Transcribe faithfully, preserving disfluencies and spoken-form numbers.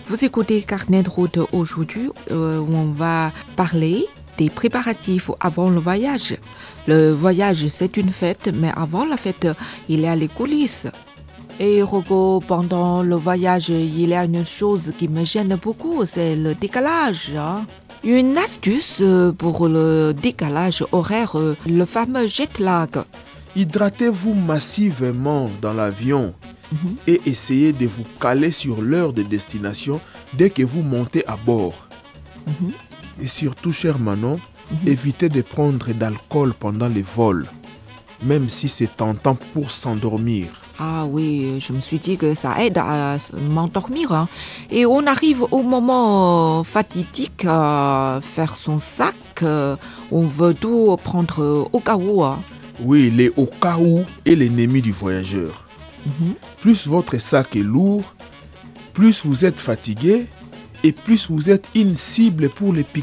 Vous écoutez Carnet de route aujourd'hui euh, où on va parler des préparatifs avant le voyage. Le voyage, c'est une fête, mais avant la fête, il y a les coulisses. Et Rocco, pendant le voyage, il y a une chose qui me gêne beaucoup, c'est le décalage. Hein? Une astuce pour le décalage horaire, le fameux jet lag. Hydratez-vous massivement dans l'avion mm-hmm. et essayez de vous caler sur l'heure de destination dès que vous montez à bord. Mm-hmm. Et surtout, cher Manon, mm-hmm. évitez de prendre d'alcool pendant les vols, même si c'est tentant pour s'endormir. Ah oui, je me suis dit que ça aide à m'endormir. Hein. Et on arrive au moment fatidique à faire son sac. On veut tout prendre au cas où. Hein. Oui, les au cas où est l'ennemi du voyageur. Mm-hmm. Plus votre sac est lourd, plus vous êtes fatigué et plus vous êtes une cible pour les pickpockets.